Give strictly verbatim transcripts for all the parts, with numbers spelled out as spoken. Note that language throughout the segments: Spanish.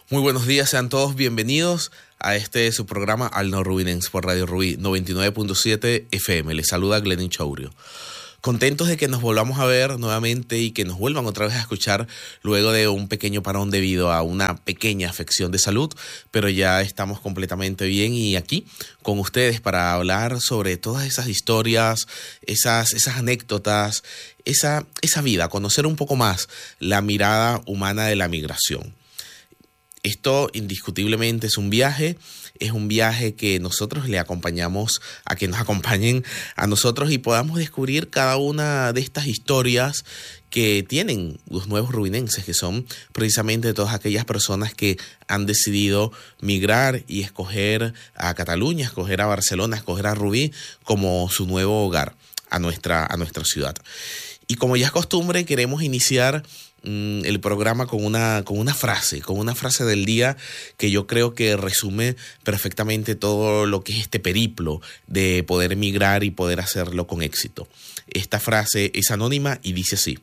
Muy buenos días, sean todos bienvenidos a este su programa Al No Rubinense por Radio Rubí noventa y nueve punto siete F M. Les saluda Glenin Chaurio. Contentos de que nos volvamos a ver nuevamente y que nos vuelvan otra vez a escuchar luego de un pequeño parón debido a una pequeña afección de salud, pero ya estamos completamente bien y aquí con ustedes para hablar sobre todas esas historias, esas, esas anécdotas, esa, esa vida, conocer un poco más la mirada humana de la migración. Esto indiscutiblemente es un viaje, es un viaje que nosotros le acompañamos a que nos acompañen a nosotros y podamos descubrir cada una de estas historias que tienen los nuevos rubinenses, que son precisamente todas aquellas personas que han decidido migrar y escoger a Cataluña, escoger a Barcelona, escoger a Rubí como su nuevo hogar, a nuestra, a nuestra ciudad. Y como ya es costumbre, queremos iniciar el programa con una, con una frase, con una frase del día que yo creo que resume perfectamente todo lo que es este periplo de poder emigrar y poder hacerlo con éxito. Esta frase es anónima y dice así: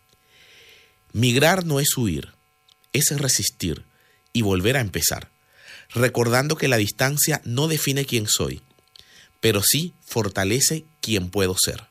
migrar no es huir, es resistir y volver a empezar, recordando que la distancia no define quién soy, pero sí fortalece quién puedo ser.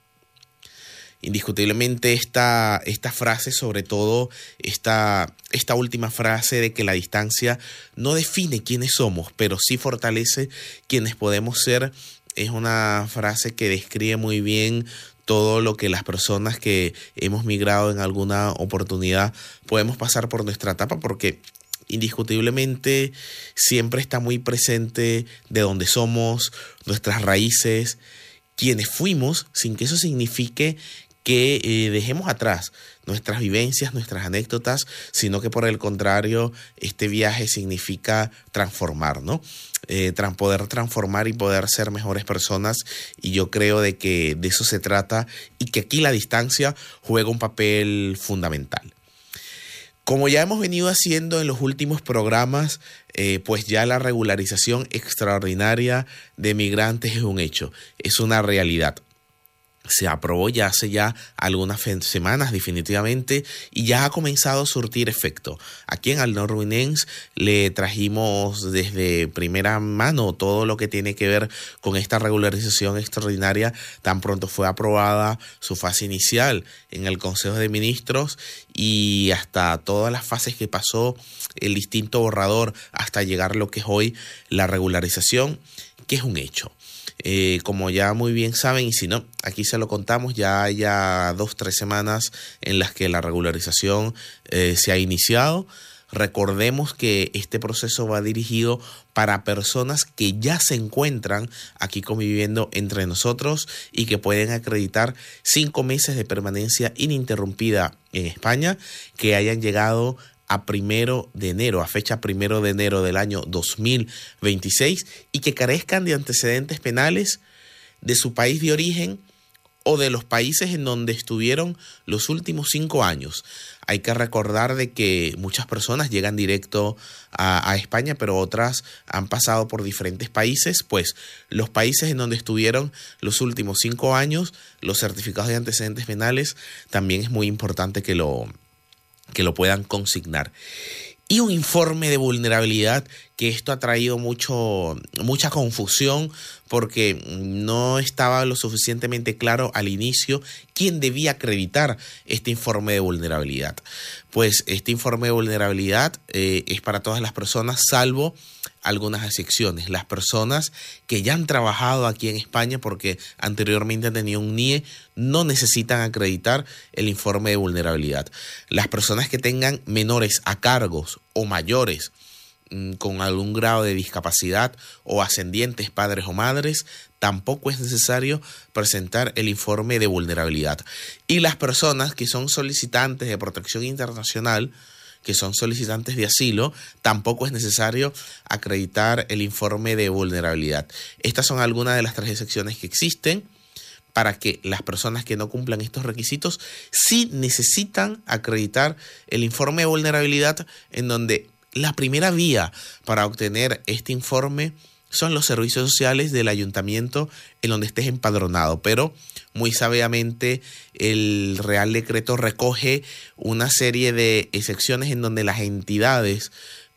Indiscutiblemente esta, esta frase, sobre todo esta, esta última frase de que la distancia no define quiénes somos, pero sí fortalece quienes podemos ser, es una frase que describe muy bien todo lo que las personas que hemos migrado en alguna oportunidad podemos pasar por nuestra etapa, porque indiscutiblemente siempre está muy presente de dónde somos, nuestras raíces, quienes fuimos, sin que eso signifique que eh, dejemos atrás nuestras vivencias, nuestras anécdotas, sino que por el contrario, este viaje significa transformar, ¿no? Eh, tras poder transformar y poder ser mejores personas, y yo creo de que de eso se trata y que aquí la distancia juega un papel fundamental. Como ya hemos venido haciendo en los últimos programas, eh, pues ya la regularización extraordinaria de migrantes es un hecho, es una realidad. Se aprobó ya hace ya algunas semanas definitivamente y ya ha comenzado a surtir efecto. Aquí en Al No Rubinense le trajimos desde primera mano todo lo que tiene que ver con esta regularización extraordinaria. Tan pronto fue aprobada su fase inicial en el Consejo de Ministros y hasta todas las fases que pasó el distinto borrador hasta llegar a lo que es hoy la regularización, que es un hecho. Eh, como ya muy bien saben, y si no, aquí se lo contamos, ya hay ya dos, tres semanas en las que la regularización eh, se ha iniciado. Recordemos que este proceso va dirigido para personas que ya se encuentran aquí conviviendo entre nosotros y que pueden acreditar cinco meses de permanencia ininterrumpida en España, que hayan llegado a primero de enero, a fecha primero de enero del año dos mil veintiséis y que carezcan de antecedentes penales de su país de origen o de los países en donde estuvieron los últimos cinco años. Hay que recordar de que muchas personas llegan directo a, a España, pero otras han pasado por diferentes países, pues los países en donde estuvieron los últimos cinco años, los certificados de antecedentes penales, también es muy importante que lo que lo puedan consignar. Y un informe de vulnerabilidad, que esto ha traído mucho, mucha confusión porque no estaba lo suficientemente claro al inicio quién debía acreditar este informe de vulnerabilidad. Pues este informe de vulnerabilidad eh, es para todas las personas, salvo algunas excepciones. Las personas que ya han trabajado aquí en España porque anteriormente han tenido un N I E no necesitan acreditar el informe de vulnerabilidad. Las personas que tengan menores a cargos o mayores mmm, con algún grado de discapacidad o ascendientes padres o madres, tampoco es necesario presentar el informe de vulnerabilidad. Y las personas que son solicitantes de protección internacional, que son solicitantes de asilo, tampoco es necesario acreditar el informe de vulnerabilidad. Estas son algunas de las tres excepciones que existen para que las personas que no cumplan estos requisitos sí necesitan acreditar el informe de vulnerabilidad, en donde la primera vía para obtener este informe son los servicios sociales del ayuntamiento en donde estés empadronado, pero muy sabiamente el Real Decreto recoge una serie de excepciones en donde las entidades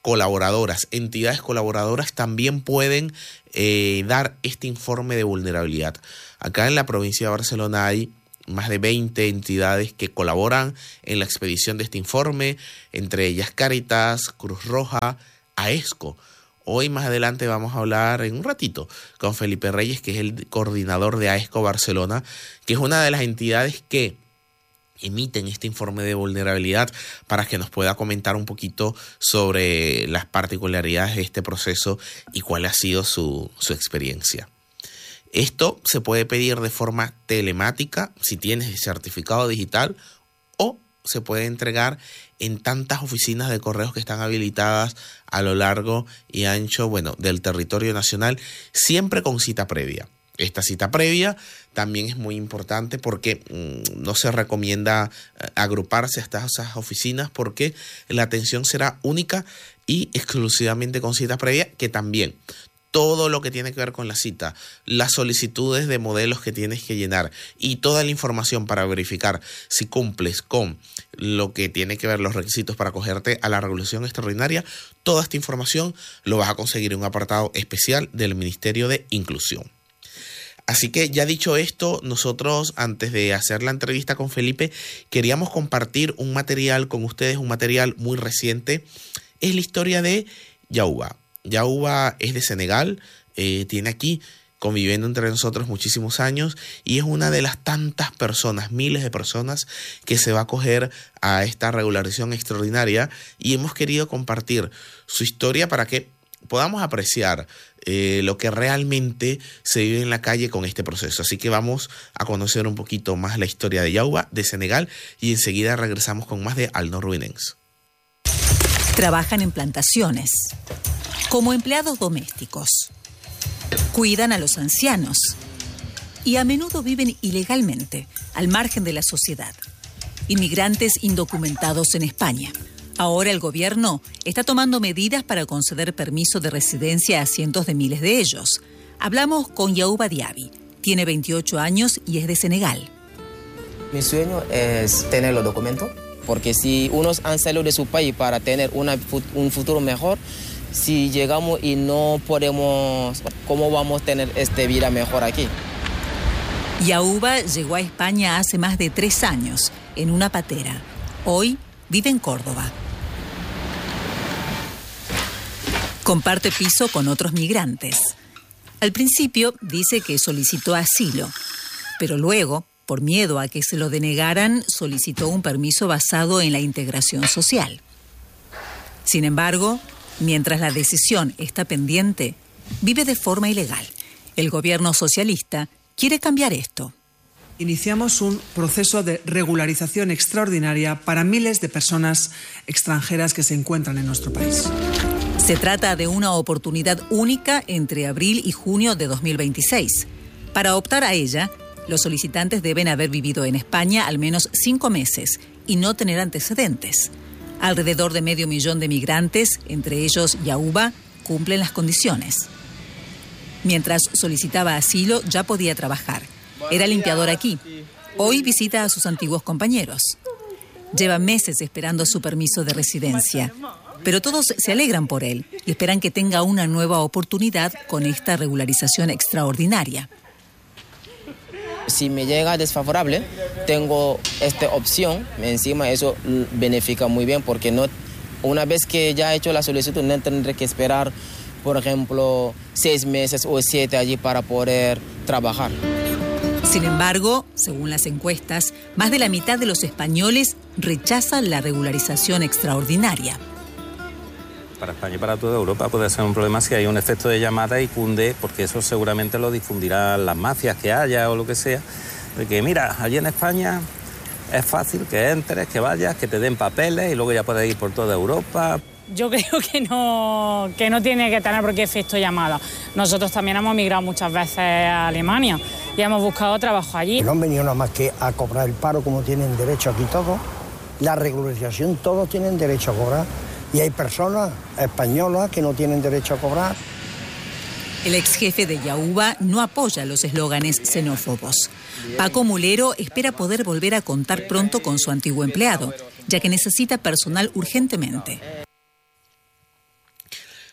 colaboradoras, entidades colaboradoras también pueden eh, dar este informe de vulnerabilidad. Acá en la provincia de Barcelona hay más de veinte entidades que colaboran en la expedición de este informe, entre ellas Cáritas, Cruz Roja, AESCO. Hoy más adelante vamos a hablar en un ratito con Felipe Reyes, que es el coordinador de AESCO Barcelona, que es una de las entidades que emiten este informe de vulnerabilidad, para que nos pueda comentar un poquito sobre las particularidades de este proceso y cuál ha sido su, su experiencia. Esto se puede pedir de forma telemática si tienes el certificado digital, o se puede entregar en tantas oficinas de correos que están habilitadas a lo largo y ancho, bueno, del territorio nacional, siempre con cita previa. Esta cita previa también es muy importante porque mmm, no se recomienda eh, agruparse hasta esas oficinas, porque la atención será única y exclusivamente con cita previa, que también todo lo que tiene que ver con la cita, las solicitudes de modelos que tienes que llenar y toda la información para verificar si cumples con lo que tiene que ver los requisitos para acogerte a la regulación extraordinaria, toda esta información lo vas a conseguir en un apartado especial del Ministerio de Inclusión. Así que ya dicho esto, nosotros antes de hacer la entrevista con Felipe queríamos compartir un material con ustedes, un material muy reciente. Es la historia de Yauba. Yauba es de Senegal, eh, tiene aquí conviviendo entre nosotros muchísimos años y es una de las tantas personas, miles de personas que se va a acoger a esta regularización extraordinaria, y hemos querido compartir su historia para que podamos apreciar eh, lo que realmente se vive en la calle con este proceso. Así que vamos a conocer un poquito más la historia de Yauba, de Senegal, y enseguida regresamos con más de Al No Ruinens. Trabajan en plantaciones, como empleados domésticos, cuidan a los ancianos y a menudo viven ilegalmente, al margen de la sociedad. Inmigrantes indocumentados en España. Ahora el gobierno está tomando medidas para conceder permiso de residencia a cientos de miles de ellos. Hablamos con Yauba Diaby. Tiene veintiocho años y es de Senegal. Mi sueño es tener los documentos, porque si unos han salido de su país para tener una, un futuro mejor, si llegamos y no podemos, ¿cómo vamos a tener esta vida mejor aquí? Yauba llegó a España hace más de tres años, en una patera. Hoy vive en Córdoba. Comparte piso con otros migrantes. Al principio dice que solicitó asilo, pero luego, por miedo a que se lo denegaran, solicitó un permiso basado en la integración social. Sin embargo, mientras la decisión está pendiente, vive de forma ilegal. El gobierno socialista quiere cambiar esto. Iniciamos un proceso de regularización extraordinaria para miles de personas extranjeras que se encuentran en nuestro país. Se trata de una oportunidad única entre abril y junio de dos mil veintiséis. Para optar a ella, los solicitantes deben haber vivido en España al menos cinco meses y no tener antecedentes. Alrededor de medio millón de migrantes, entre ellos Yauba, cumplen las condiciones. Mientras solicitaba asilo, ya podía trabajar. Era limpiador aquí. Hoy visita a sus antiguos compañeros. Lleva meses esperando su permiso de residencia, pero todos se alegran por él y esperan que tenga una nueva oportunidad con esta regularización extraordinaria. Si me llega desfavorable, tengo esta opción. Encima eso beneficia muy bien, porque no, una vez que ya he hecho la solicitud no tendré que esperar, por ejemplo, seis meses o siete allí para poder trabajar. Sin embargo, según las encuestas, más de la mitad de los españoles rechazan la regularización extraordinaria. Para España y para toda Europa puede ser un problema si hay un efecto de llamada y cunde, porque eso seguramente lo difundirán las mafias que haya o lo que sea, de que mira, allí en España es fácil que entres, que vayas, que te den papeles y luego ya puedes ir por toda Europa. Yo creo que no, que no tiene que tener por qué efecto llamada. Nosotros también hemos migrado muchas veces a Alemania y hemos buscado trabajo allí. No han venido nada más que a cobrar el paro, como tienen derecho aquí todos. La regularización, todos tienen derecho a cobrar. Y hay personas españolas que no tienen derecho a cobrar. El ex jefe de Yauba no apoya los eslóganes xenófobos. Paco Mulero espera poder volver a contar pronto con su antiguo empleado, ya que necesita personal urgentemente.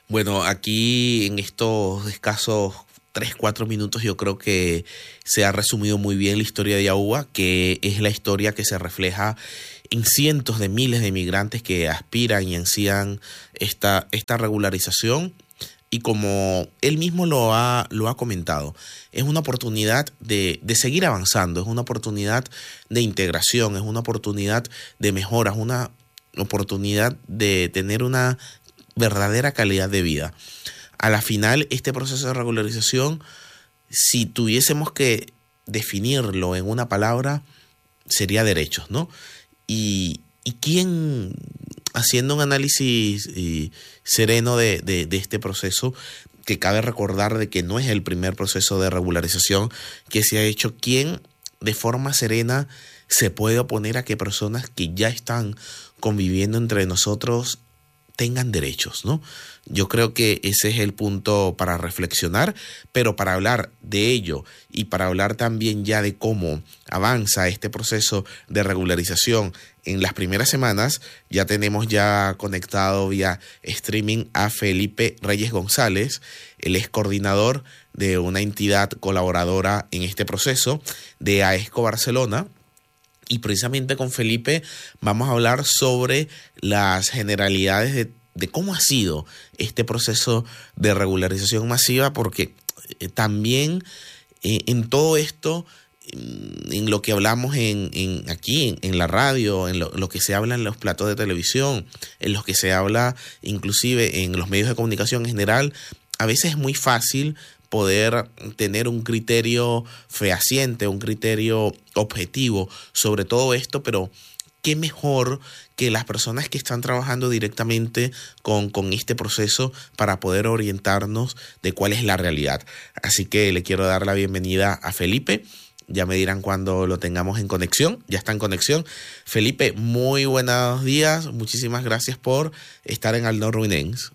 Bueno, aquí en estos escasos tres, cuatro minutos yo creo que se ha resumido muy bien la historia de Yaúa, que es la historia que se refleja en cientos de miles de migrantes que aspiran y ansían esta, esta regularización. Y como él mismo lo ha, lo ha comentado, es una oportunidad de, de seguir avanzando, es una oportunidad de integración, es una oportunidad de mejora, es una oportunidad de tener una verdadera calidad de vida. A la final, este proceso de regularización, si tuviésemos que definirlo en una palabra, sería derechos, ¿no? Y, y quién, haciendo un análisis y, sereno de, de, de este proceso, que cabe recordar de que no es el primer proceso de regularización que se ha hecho, ¿quién de forma serena se puede oponer a que personas que ya están conviviendo entre nosotros tengan derechos, ¿no? Yo creo que ese es el punto para reflexionar, pero para hablar de ello y para hablar también ya de cómo avanza este proceso de regularización en las primeras semanas, ya tenemos ya conectado vía streaming a Felipe Reyes González. Él es coordinador de una entidad colaboradora en este proceso de AESCO Barcelona. Y precisamente con Felipe vamos a hablar sobre las generalidades de, de cómo ha sido este proceso de regularización masiva, porque eh, también eh, en todo esto, en lo que hablamos en, en aquí en, en la radio, en lo, lo que se habla en los platos de televisión, en lo que se habla inclusive en los medios de comunicación en general, a veces es muy fácil poder tener un criterio fehaciente, un criterio objetivo sobre todo esto, pero qué mejor que las personas que están trabajando directamente con, con este proceso para poder orientarnos de cuál es la realidad. Así que le quiero dar la bienvenida a Felipe. Ya me dirán cuando lo tengamos en conexión. Ya está en conexión. Felipe, muy buenos días. Muchísimas gracias por estar en Al No Ruinens.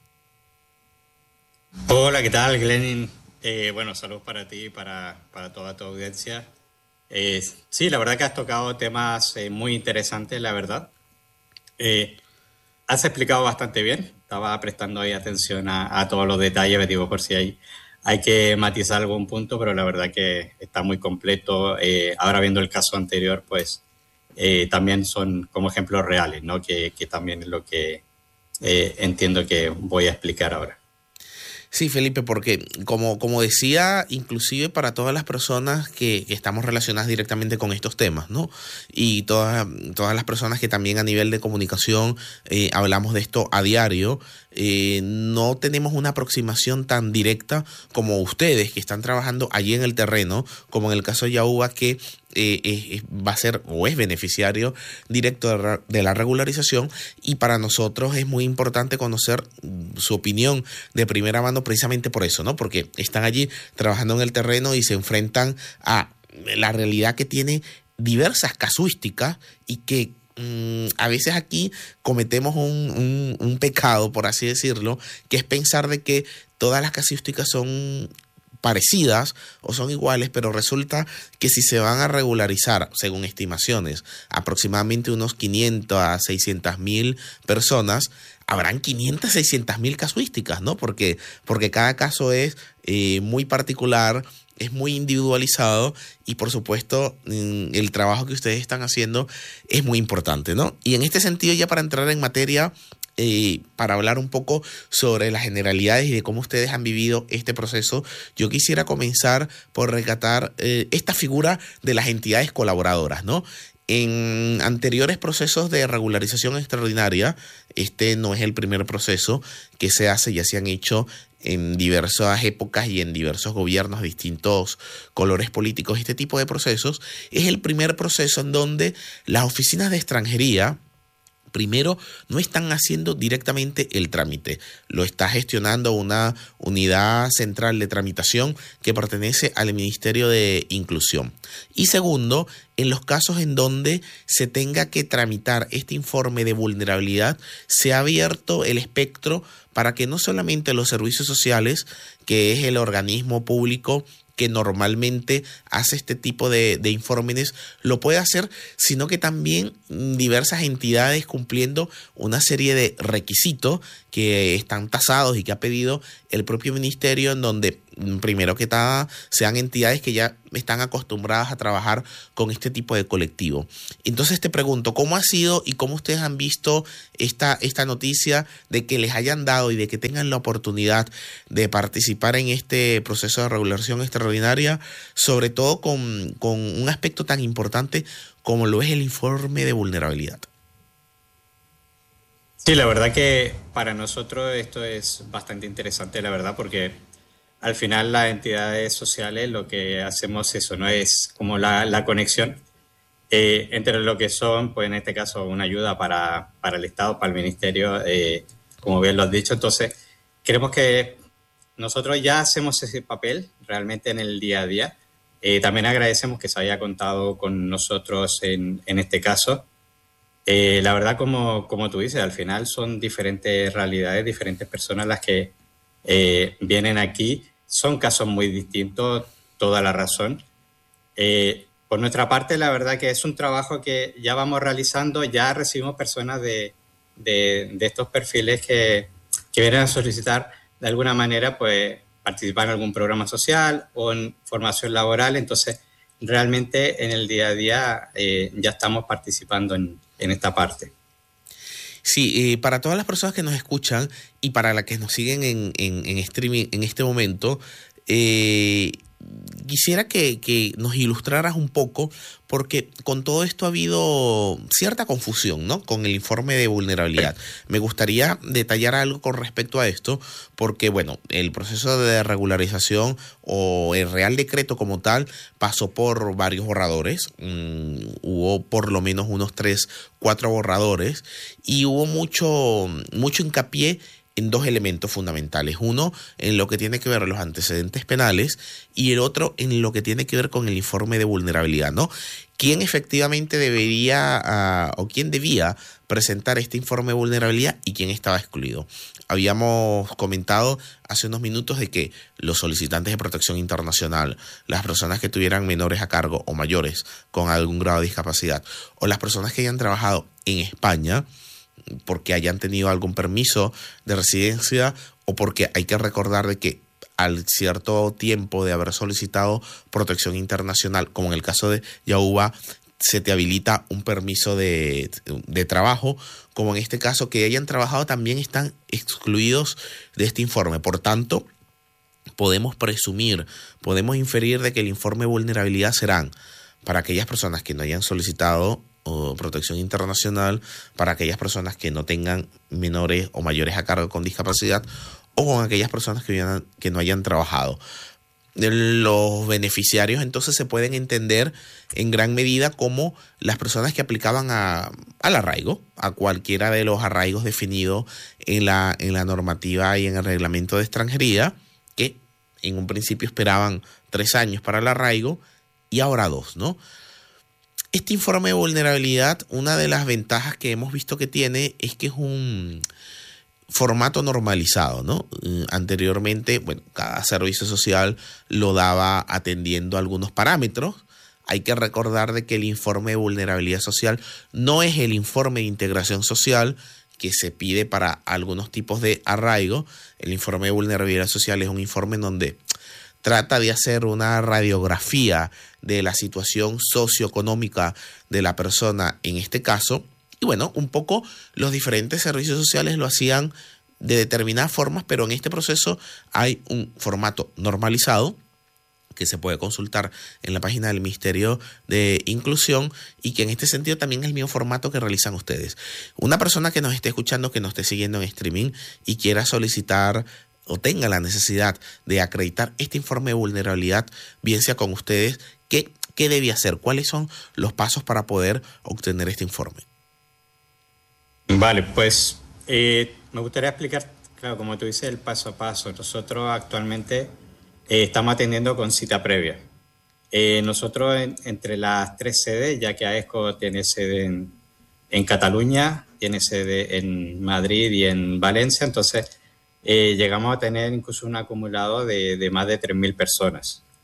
Hola, ¿qué tal, Glenin? Eh, bueno, saludos para ti y para, para toda tu audiencia. Eh, sí, la verdad que has tocado temas eh, muy interesantes, la verdad. Eh, has explicado bastante bien. Estaba prestando ahí atención a, a todos los detalles, me digo, por si hay, hay que matizar algún punto, pero la verdad que está muy completo. Eh, ahora viendo el caso anterior, pues eh, también son como ejemplos reales, ¿no? Que, que también es lo que eh, entiendo que voy a explicar ahora. Sí, Felipe, porque como, como decía, inclusive para todas las personas que, que estamos relacionadas directamente con estos temas, ¿no? Y todas, todas las personas que también a nivel de comunicación eh, hablamos de esto a diario, eh, no tenemos una aproximación tan directa como ustedes que están trabajando allí en el terreno, como en el caso de Yaúa, que Eh, eh, va a ser o es beneficiario directo de, de la regularización, y para nosotros es muy importante conocer su opinión de primera mano precisamente por eso, ¿no? Porque están allí trabajando en el terreno y se enfrentan a la realidad que tiene diversas casuísticas y que mmm, a veces aquí cometemos un, un, un pecado, por así decirlo, que es pensar de que todas las casuísticas son parecidas o son iguales, pero resulta que si se van a regularizar, según estimaciones, aproximadamente unos quinientos a seiscientos mil personas, habrán quinientas, seiscientas mil casuísticas, ¿no? Porque, porque cada caso es eh, muy particular, es muy individualizado y por supuesto el trabajo que ustedes están haciendo es muy importante, ¿no? Y en este sentido, ya para entrar en materia, Eh, para hablar un poco sobre las generalidades y de cómo ustedes han vivido este proceso, yo quisiera comenzar por rescatar eh, esta figura de las entidades colaboradoras, ¿no? En anteriores procesos de regularización extraordinaria, este no es el primer proceso que se hace, ya se han hecho en diversas épocas y en diversos gobiernos, distintos colores políticos. Este tipo de procesos es el primer proceso en donde las oficinas de extranjería primero no están haciendo directamente el trámite, lo está gestionando una unidad central de tramitación que pertenece al Ministerio de Inclusión. Y segundo, en los casos en donde se tenga que tramitar este informe de vulnerabilidad, se ha abierto el espectro para que no solamente los servicios sociales, que es el organismo público que normalmente hace este tipo de, de informes lo puede hacer, sino que también diversas entidades cumpliendo una serie de requisitos que están tasados y que ha pedido el propio ministerio, en donde primero que nada sean entidades que ya están acostumbradas a trabajar con este tipo de colectivo. Entonces te pregunto, ¿cómo ha sido y cómo ustedes han visto esta, esta noticia de que les hayan dado y de que tengan la oportunidad de participar en este proceso de regulación extraordinaria, sobre todo con, con un aspecto tan importante como lo es el informe de vulnerabilidad? Sí, la verdad que para nosotros esto es bastante interesante, la verdad, porque al final las entidades sociales lo que hacemos eso, ¿no? Es como la, la conexión eh, entre lo que son, pues en este caso, una ayuda para, para el Estado, para el Ministerio, eh, como bien lo has dicho. Entonces, creemos que nosotros ya hacemos ese papel realmente en el día a día. Eh, también agradecemos que se haya contado con nosotros en, en este caso. Eh, la verdad, como, como tú dices, al final son diferentes realidades, diferentes personas las que eh, vienen aquí. Son casos muy distintos, toda la razón. Eh, por nuestra parte, la verdad que es un trabajo que ya vamos realizando, ya recibimos personas de, de, de estos perfiles que, que vienen a solicitar de alguna manera pues participar en algún programa social o en formación laboral. Entonces, realmente en el día a día eh, ya estamos participando en, en esta parte. Sí, eh, para todas las personas que nos escuchan y para las que nos siguen en, en, en streaming en este momento, eh, quisiera que, que nos ilustraras un poco, porque con todo esto ha habido cierta confusión, ¿no?, con el informe de vulnerabilidad. Me gustaría detallar algo con respecto a esto, porque, bueno, el proceso de regularización o el Real Decreto como tal pasó por varios borradores. Mm, hubo por lo menos unos tres, cuatro borradores y hubo mucho, mucho hincapié en dos elementos fundamentales. Uno, en lo que tiene que ver con los antecedentes penales, y el otro en lo que tiene que ver con el informe de vulnerabilidad, ¿no? ¿Quién efectivamente debería uh, o quién debía presentar este informe de vulnerabilidad y quién estaba excluido? Habíamos comentado hace unos minutos de que los solicitantes de protección internacional, las personas que tuvieran menores a cargo o mayores con algún grado de discapacidad, o las personas que hayan trabajado en España porque hayan tenido algún permiso de residencia, o porque hay que recordar de que al cierto tiempo de haber solicitado protección internacional, como en el caso de Yauba, se te habilita un permiso de, de trabajo, como en este caso que hayan trabajado también están excluidos de este informe. Por tanto, podemos presumir, podemos inferir de que el informe de vulnerabilidad serán para aquellas personas que no hayan solicitado o protección internacional, para aquellas personas que no tengan menores o mayores a cargo con discapacidad, o con aquellas personas que, hayan, que no hayan trabajado. Los beneficiarios entonces se pueden entender en gran medida como las personas que aplicaban a, al arraigo, a cualquiera de los arraigos definidos en la, en la normativa y en el reglamento de extranjería, que en un principio esperaban tres años para el arraigo y ahora dos, ¿no? Este informe de vulnerabilidad, una de las ventajas que hemos visto que tiene es que es un formato normalizado, ¿no? Eh, anteriormente, bueno, cada servicio social lo daba atendiendo algunos parámetros. Hay que recordar de que el informe de vulnerabilidad social no es el informe de integración social que se pide para algunos tipos de arraigo. El informe de vulnerabilidad social es un informe en donde trata de hacer una radiografía de la situación socioeconómica de la persona en este caso. Y bueno, un poco los diferentes servicios sociales lo hacían de determinadas formas, pero en este proceso hay un formato normalizado que se puede consultar en la página del Ministerio de Inclusión y que en este sentido también es el mismo formato que realizan ustedes. Una persona que nos esté escuchando, que nos esté siguiendo en streaming y quiera solicitar o tenga la necesidad de acreditar este informe de vulnerabilidad, bien sea con ustedes, ¿qué, qué debe hacer? ¿Cuáles son los pasos para poder obtener este informe? Vale, pues eh, me gustaría explicar, claro, como tú dices, el paso a paso. Nosotros actualmente eh, estamos atendiendo con cita previa. Eh, nosotros en, entre las tres sedes, ya que AESCO tiene sede en, en Cataluña, tiene sede en Madrid y en Valencia, entonces Eh, llegamos a tener incluso un acumulado de, de más de tres mil personas.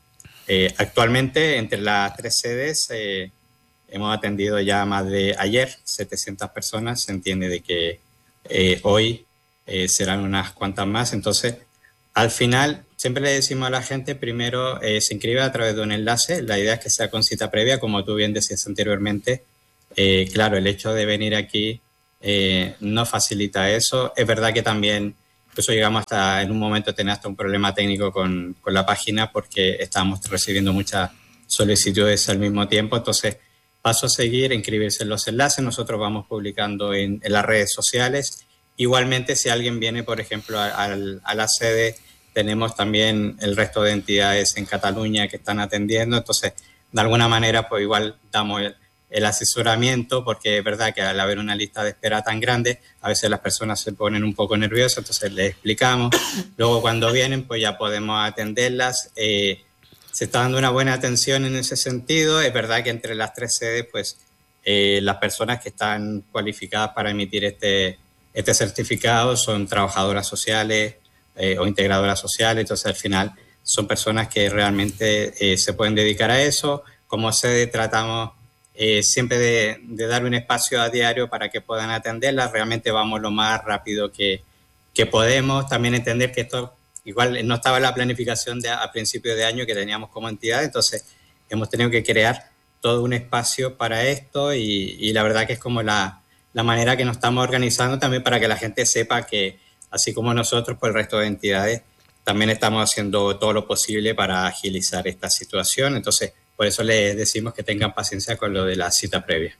Eh, actualmente, entre las tres sedes, eh, hemos atendido ya más de ayer setecientas personas. Se entiende de que eh, hoy eh, serán unas cuantas más. Entonces, al final, siempre le decimos a la gente, primero eh, se inscribe a través de un enlace. La idea es que sea con cita previa, como tú bien decías anteriormente. Eh, claro, el hecho de venir aquí eh, no facilita eso. Es verdad que también, incluso llegamos hasta, en un momento, tener hasta un problema técnico con, con la página porque estábamos recibiendo muchas solicitudes al mismo tiempo. Entonces, paso a seguir, inscribirse en los enlaces. Nosotros vamos publicando en, en las redes sociales. Igualmente, si alguien viene, por ejemplo, a, a, a la sede, tenemos también el resto de entidades en Cataluña que están atendiendo. Entonces, de alguna manera, pues igual damos el, el asesoramiento, porque es verdad que al haber una lista de espera tan grande, a veces las personas se ponen un poco nerviosas, entonces les explicamos. Luego, cuando vienen, pues ya podemos atenderlas. Eh, se está dando una buena atención en ese sentido. Es verdad que entre las tres sedes, pues eh, las personas que están cualificadas para emitir este, este certificado son trabajadoras sociales, Eh, o integradoras sociales. Entonces, al final, son personas que realmente eh, se pueden dedicar a eso. Como sede, tratamos eh, siempre de, de dar un espacio a diario para que puedan atenderlas. Realmente vamos lo más rápido que, que podemos. También entender que esto igual no estaba en la planificación de, a principio de año que teníamos como entidad. Entonces, hemos tenido que crear todo un espacio para esto y, y la verdad que es como la, la manera que nos estamos organizando también para que la gente sepa que así como nosotros, pues el resto de entidades también estamos haciendo todo lo posible para agilizar esta situación. Entonces, por eso les decimos que tengan paciencia con lo de la cita previa.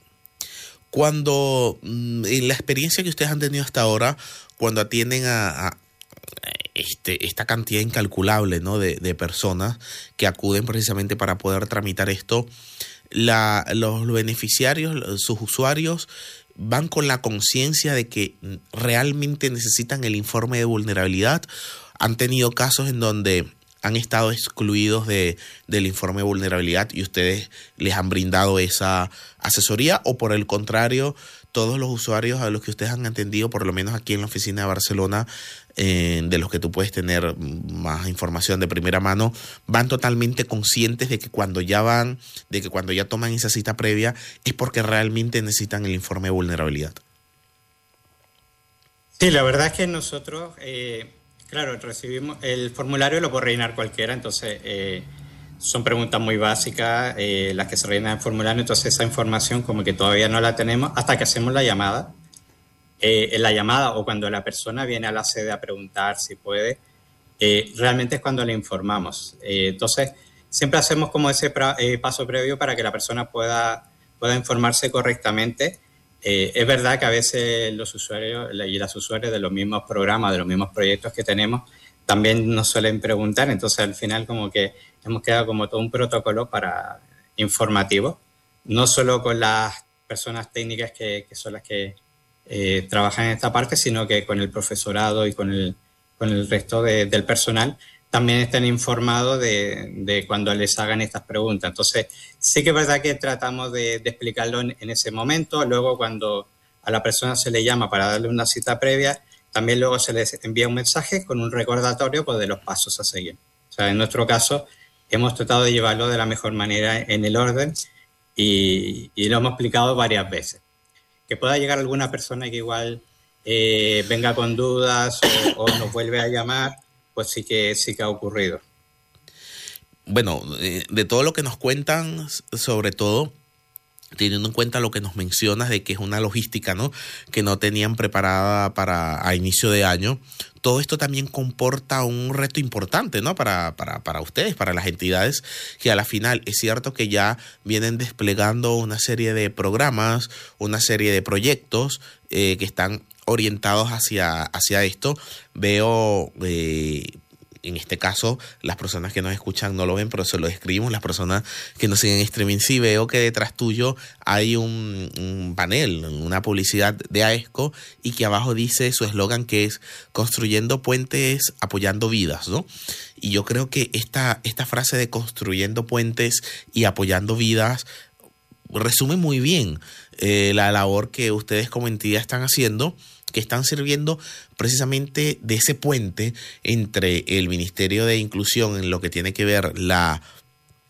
Cuando, en la experiencia que ustedes han tenido hasta ahora, cuando atienden a, a este, esta cantidad incalculable, ¿no?, de, de personas que acuden precisamente para poder tramitar esto, la, los beneficiarios, sus usuarios, van con la conciencia de que realmente necesitan el informe de vulnerabilidad. Han tenido casos en donde han estado excluidos de, del informe de vulnerabilidad y ustedes les han brindado esa asesoría, o por el contrario, todos los usuarios a los que ustedes han atendido, por lo menos aquí en la oficina de Barcelona, eh, de los que tú puedes tener más información de primera mano, van totalmente conscientes de que cuando ya van, de que cuando ya toman esa cita previa es porque realmente necesitan el informe de vulnerabilidad. Sí, la verdad es que nosotros, eh, claro, recibimos el formulario, lo puede rellenar cualquiera, entonces eh, son preguntas muy básicas eh, las que se rellenan en el formulario, entonces esa información como que todavía no la tenemos hasta que hacemos la llamada. Eh, en la llamada o cuando la persona viene a la sede a preguntar si puede, eh, realmente es cuando le informamos. Eh, entonces, siempre hacemos como ese pra, eh, paso previo para que la persona pueda, pueda informarse correctamente. Eh, es verdad que a veces los usuarios y las usuarias de los mismos programas, de los mismos proyectos que tenemos, también nos suelen preguntar. Entonces, al final, como que hemos creado como todo un protocolo para informativo, no solo con las personas técnicas que, que son las que Eh, trabajan en esta parte, sino que con el profesorado y con el, con el resto de, del personal también estén informados de, de cuando les hagan estas preguntas. Entonces, sí que es verdad que tratamos de, de explicarlo en, en ese momento. Luego, cuando a la persona se le llama para darle una cita previa, también luego se les envía un mensaje con un recordatorio, pues, de los pasos a seguir. O sea, en nuestro caso, hemos tratado de llevarlo de la mejor manera en el orden y, y lo hemos explicado varias veces. Que pueda llegar alguna persona que igual eh, venga con dudas o, o nos vuelve a llamar, pues sí que sí que ha ocurrido. Bueno, de todo lo que nos cuentan, sobre todo teniendo en cuenta lo que nos mencionas de que es una logística, ¿no?, que no tenían preparada para a inicio de año, todo esto también comporta un reto importante, ¿no?, para, para, para ustedes, para las entidades, que a la final es cierto que ya vienen desplegando una serie de programas, una serie de proyectos eh, que están orientados hacia, hacia esto. Veo... Eh, En este caso, las personas que nos escuchan no lo ven, pero se lo escribimos. Las personas que nos siguen en streaming, sí veo que detrás tuyo hay un, un panel, una publicidad de AESCO, y que abajo dice su eslogan, que es construyendo puentes, apoyando vidas, ¿no? Y yo creo que esta, esta frase de construyendo puentes y apoyando vidas resume muy bien eh, la labor que ustedes como entidad están haciendo, que están sirviendo precisamente de ese puente entre el Ministerio de Inclusión en lo que tiene que ver la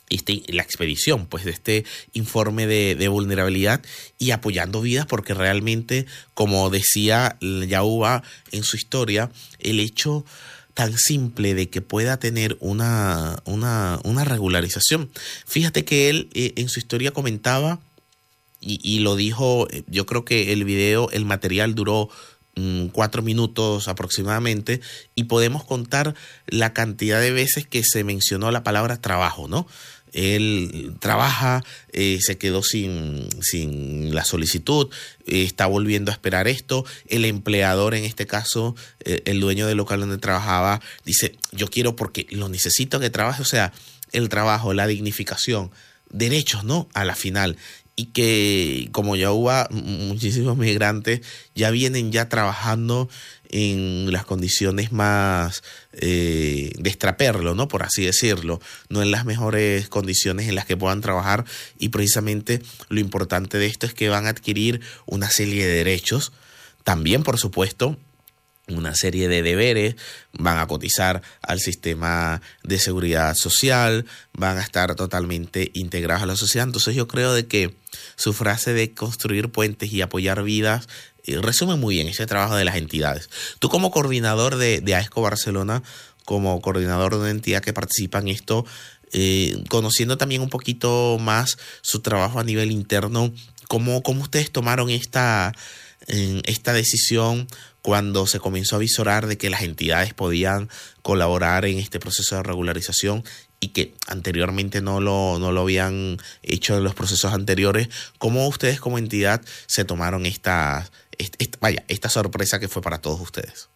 Este, la expedición pues de este informe de, de vulnerabilidad y apoyando vidas, porque realmente, como decía Yauva en su historia, el hecho tan simple de que pueda tener una, una, una regularización. Fíjate que él eh, en su historia comentaba y, y lo dijo, yo creo que el video, el material duró cuatro minutos aproximadamente, y podemos contar la cantidad de veces que se mencionó la palabra trabajo, ¿no? Él trabaja, eh, se quedó sin, sin la solicitud, eh, está volviendo a esperar esto. El empleador, en este caso, eh, el dueño del local donde trabajaba, dice, yo quiero porque lo necesito que trabaje. O sea, el trabajo, la dignificación, derechos, ¿no? A la final. Y que, como ya hubo muchísimos migrantes, ya vienen ya trabajando en las condiciones más eh, de extraperlo, ¿no? Por así decirlo, no en las mejores condiciones en las que puedan trabajar, y precisamente lo importante de esto es que van a adquirir una serie de derechos, también por supuesto una serie de deberes, van a cotizar al sistema de seguridad social, van a estar totalmente integrados a la sociedad. Entonces yo creo de que su frase de construir puentes y apoyar vidas eh, resume muy bien ese trabajo de las entidades. Tú, como coordinador de, de AESCO Barcelona, como coordinador de una entidad que participa en esto, eh, conociendo también un poquito más su trabajo a nivel interno, ¿cómo, cómo ustedes tomaron esta, eh, esta decisión cuando se comenzó a visorar de que las entidades podían colaborar en este proceso de regularización y que anteriormente no lo, no lo habían hecho en los procesos anteriores? ¿Cómo ustedes como entidad se tomaron esta, esta, vaya, esta sorpresa que fue para todos ustedes?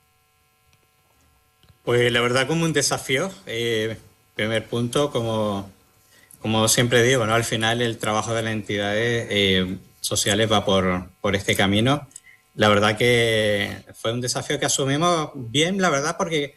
Pues la verdad, como un desafío. Eh, primer punto, como, como siempre digo, ¿no? Al final el trabajo de las entidades eh, sociales va por, por este camino. La verdad que fue un desafío que asumimos bien, la verdad, porque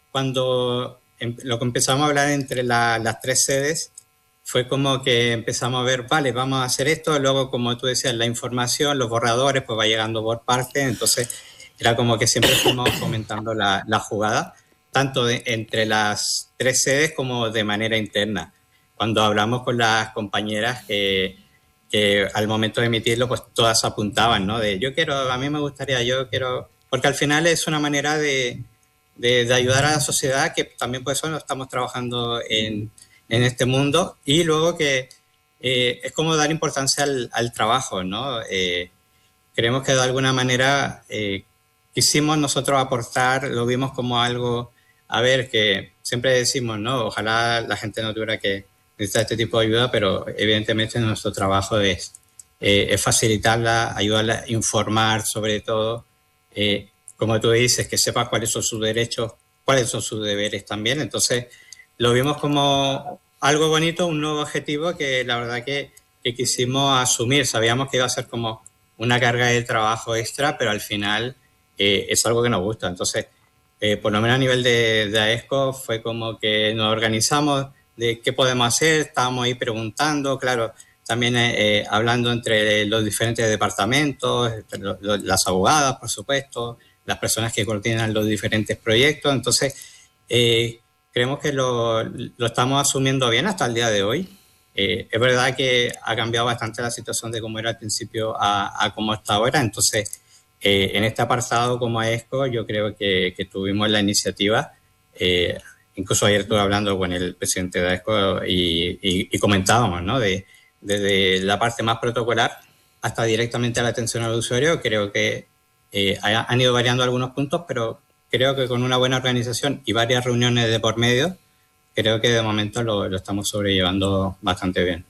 cuando em, lo que empezamos a hablar entre la, las tres sedes, fue como que empezamos a ver, vale, vamos a hacer esto, luego, como tú decías, la información, los borradores, pues va llegando por partes, entonces era como que siempre fuimos comentando la, la jugada, tanto de, entre las tres sedes como de manera interna. Cuando hablamos con las compañeras que... que al momento de emitirlo, pues todas apuntaban, ¿no? De yo quiero, a mí me gustaría, yo quiero... Porque al final es una manera de, de, de ayudar a la sociedad, que también por eso estamos trabajando en, en este mundo, y luego que eh, es como dar importancia al, al trabajo, ¿no? Eh, creemos que de alguna manera eh, quisimos nosotros aportar, lo vimos como algo, a ver, que siempre decimos, ¿no? Ojalá la gente no tuviera que necesita este tipo de ayuda, pero evidentemente nuestro trabajo es, eh, es facilitarla, ayudarla, informar sobre todo, eh, como tú dices, que sepa cuáles son sus derechos, cuáles son sus deberes también. Entonces lo vimos como algo bonito, un nuevo objetivo que la verdad que, que quisimos asumir. Sabíamos que iba a ser como una carga de trabajo extra, pero al final eh, es algo que nos gusta. Entonces, eh, por lo menos a nivel de, de AESCO fue como que nos organizamos de qué podemos hacer, estábamos ahí preguntando, claro, también eh, hablando entre los diferentes departamentos, lo, lo, las abogadas, por supuesto, las personas que coordinan los diferentes proyectos. Entonces, eh, creemos que lo, lo estamos asumiendo bien hasta el día de hoy. Eh, es verdad que ha cambiado bastante la situación de cómo era al principio a, a cómo está ahora. Entonces, eh, en este apartado como AESCO, yo creo que, que tuvimos la iniciativa. Eh, Incluso ayer estuve hablando con el presidente de AESCO y, y, y comentábamos, ¿no? De, desde la parte más protocolar hasta directamente a la atención al usuario. Creo que eh, han ido variando algunos puntos, pero creo que con una buena organización y varias reuniones de por medio, creo que de momento lo, lo estamos sobrellevando bastante bien.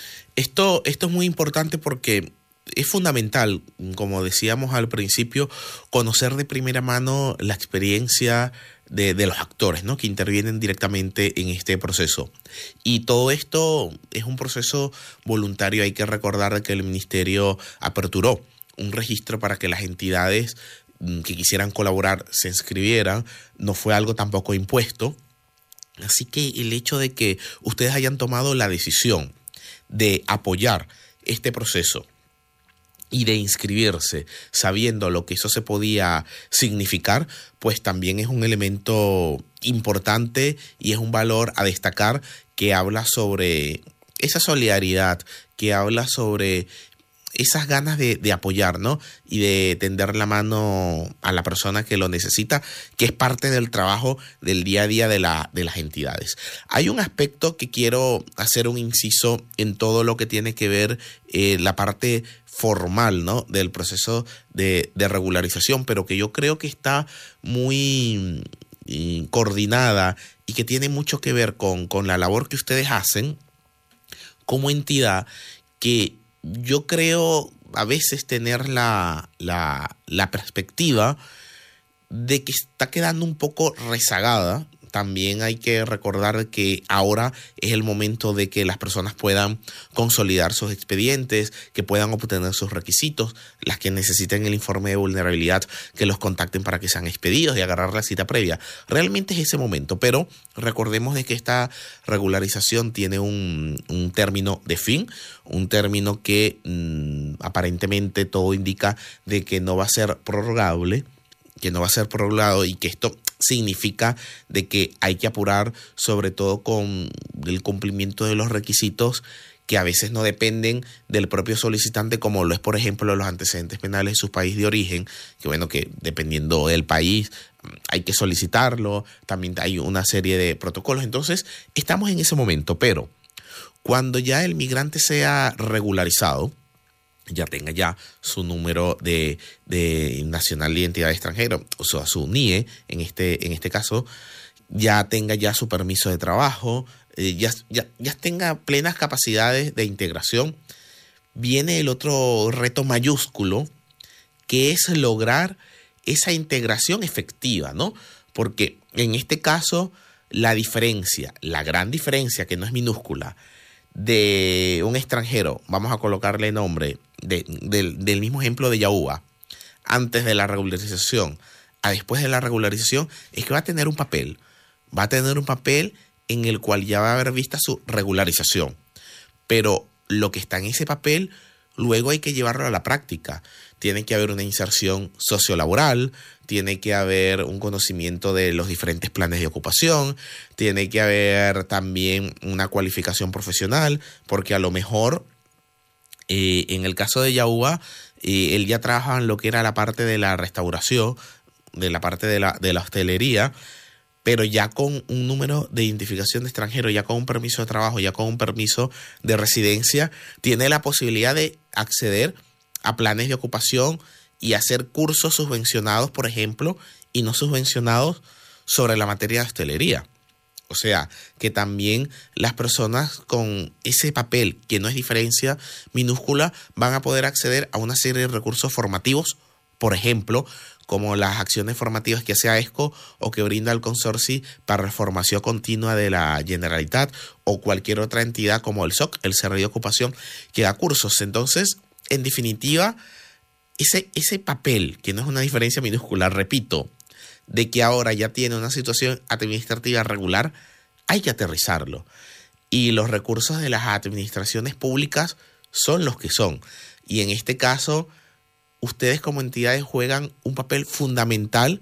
Esto, esto es muy importante porque es fundamental, como decíamos al principio, conocer de primera mano la experiencia de, de los actores, ¿no? Que intervienen directamente en este proceso. Y todo esto es un proceso voluntario. Hay que recordar que el Ministerio aperturó un registro para que las entidades que quisieran colaborar se inscribieran. No fue algo tampoco impuesto. Así que el hecho de que ustedes hayan tomado la decisión de apoyar este proceso y de inscribirse, sabiendo lo que eso se podía significar, pues también es un elemento importante y es un valor a destacar que habla sobre esa solidaridad, que habla sobre esas ganas de, de apoyar, ¿no? Y de tender la mano a la persona que lo necesita, que es parte del trabajo del día a día de, la, de las entidades. Hay un aspecto que quiero hacer un inciso en todo lo que tiene que ver eh, la parte formal, ¿no? Del proceso de, de regularización, pero que yo creo que está muy eh, coordinada y que tiene mucho que ver con, con la labor que ustedes hacen como entidad, que yo creo a veces tener la, la, la perspectiva de que está quedando un poco rezagada. También hay que recordar que ahora es el momento de que las personas puedan consolidar sus expedientes, que puedan obtener sus requisitos, las que necesiten el informe de vulnerabilidad, que los contacten para que sean expedidos y agarrar la cita previa. Realmente es ese momento, pero recordemos de que esta regularización tiene un, un término de fin, un término que mmm, aparentemente todo indica de que no va a ser prorrogable, que no va a ser prorrogado y que esto significa de que hay que apurar sobre todo con el cumplimiento de los requisitos que a veces no dependen del propio solicitante, como lo es por ejemplo los antecedentes penales de su país de origen, que bueno, que dependiendo del país hay que solicitarlo, también hay una serie de protocolos. Entonces estamos en ese momento, pero cuando ya el migrante sea regularizado, ya tenga ya su número de, de nacional de identidad extranjera, o sea, su N I E, en este, en este caso, ya tenga ya su permiso de trabajo, eh, ya, ya, ya tenga plenas capacidades de integración, viene el otro reto mayúsculo, que es lograr esa integración efectiva, ¿no? Porque en este caso, la diferencia, la gran diferencia, que no es minúscula, de un extranjero, vamos a colocarle nombre, de, de, del mismo ejemplo de Yaúa, antes de la regularización a después de la regularización, es que va a tener un papel, va a tener un papel en el cual ya va a haber vista su regularización, pero lo que está en ese papel, luego hay que llevarlo a la práctica. Tiene que haber una inserción sociolaboral, tiene que haber un conocimiento de los diferentes planes de ocupación, tiene que haber también una cualificación profesional, porque a lo mejor eh, en el caso de Yaúa, eh, él ya trabajaba en lo que era la parte de la restauración, de la parte de la, de la hostelería, pero ya con un número de identificación de extranjero, ya con un permiso de trabajo, ya con un permiso de residencia, tiene la posibilidad de acceder a planes de ocupación y hacer cursos subvencionados, por ejemplo, y no subvencionados sobre la materia de hostelería. O sea, que también las personas con ese papel, que no es diferencia minúscula, van a poder acceder a una serie de recursos formativos, por ejemplo, como las acciones formativas que hace AESCO o que brinda el Consorcio para la Formación Continua de la Generalitat, o cualquier otra entidad como el S O C, el Servicio de Ocupación, que da cursos. Entonces, en definitiva, ese, ese papel, que no es una diferencia minúscula, repito, de que ahora ya tiene una situación administrativa regular, hay que aterrizarlo. Y los recursos de las administraciones públicas son los que son. Y en este caso, ustedes como entidades juegan un papel fundamental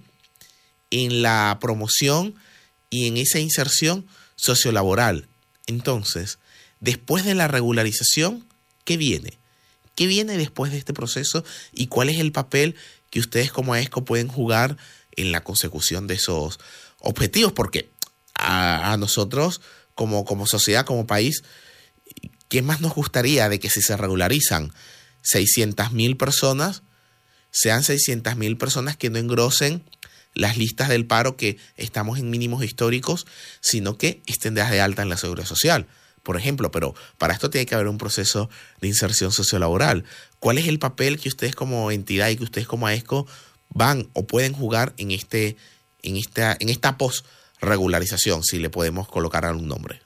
en la promoción y en esa inserción sociolaboral. Entonces, después de la regularización, ¿qué viene? ¿Qué viene después de este proceso y cuál es el papel que ustedes como AESCO pueden jugar en la consecución de esos objetivos? Porque a, a nosotros como, como sociedad, como país, ¿qué más nos gustaría de que si se regularizan seiscientas mil personas, sean seiscientas mil personas que no engrosen las listas del paro, que estamos en mínimos históricos, sino que estén de alta en la Seguridad Social, por ejemplo? Pero para esto tiene que haber un proceso de inserción sociolaboral. ¿Cuál es el papel que ustedes como entidad y que ustedes como AESCO van o pueden jugar en este, en esta, en esta post-regularización, si le podemos colocar algún nombre?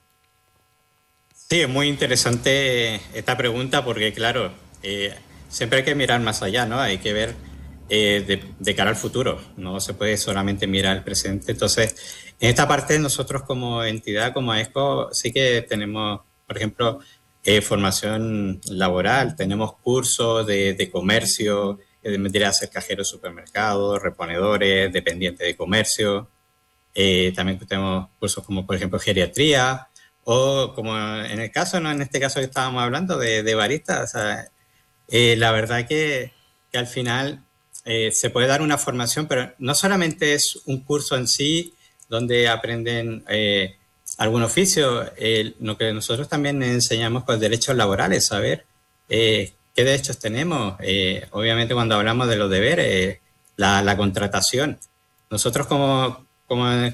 Sí, es muy interesante esta pregunta porque, claro, eh, siempre hay que mirar más allá, ¿no? Hay que ver eh, de, de cara al futuro, no se puede solamente mirar el presente. Entonces, en esta parte nosotros como entidad, como AESCO, sí que tenemos, por ejemplo, eh, formación laboral, tenemos cursos de, de comercio, de meter a ser cajeros de supermercados, reponedores, dependientes de comercio. Eh, también tenemos cursos como, por ejemplo, geriatría, o como en el caso, ¿no? En este caso que estábamos hablando de, de baristas. O sea, eh, la verdad que, que al final eh, se puede dar una formación, pero no solamente es un curso en sí donde aprenden eh, algún oficio. Eh, lo que nosotros también enseñamos, pues, derechos laborales, saber eh, qué derechos tenemos. Eh, obviamente cuando hablamos de los deberes, la, la contratación. Nosotros como, como